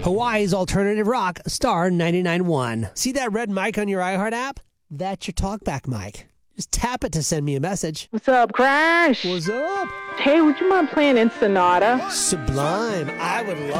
Hawaii's alternative rock, Star 99.1. See that red mic on your iHeart app? That's your TalkBack mic. Just tap it to send me a message. What's up, Crash? What's up? Hey, would you mind playing Ensenada? Sublime. I would love